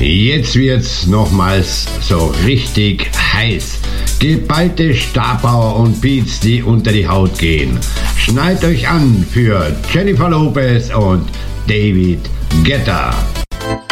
Jetzt wird's nochmals so richtig heiß. Geballte Stabauer und Beats, die unter die Haut gehen. Schnallt euch an für Jennifer Lopez und David Guetta.